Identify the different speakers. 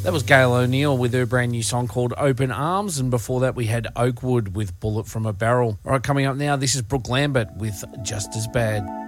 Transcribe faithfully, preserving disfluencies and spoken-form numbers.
Speaker 1: That was Gail O'Neill with her brand new song called Open Arms, and before that we had Oakwood with Bullet from a Barrel. All right, coming up now, this is Brooke Lambert with Just As Bad.